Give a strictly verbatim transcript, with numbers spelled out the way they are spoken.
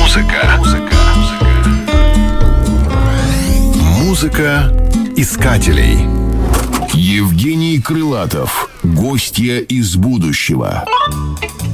Музыка. Музыка. Музыка искателей. Евгений Крылатов. Гостья из будущего.